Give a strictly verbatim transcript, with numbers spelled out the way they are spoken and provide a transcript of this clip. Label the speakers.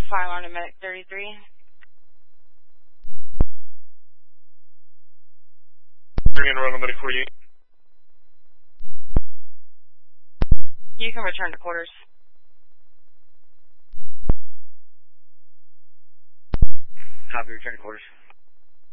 Speaker 1: Fire alarm to medic thirty-three.
Speaker 2: Bring in running medic forty-eight.
Speaker 1: You can return to quarters.
Speaker 3: Copy, return to quarters.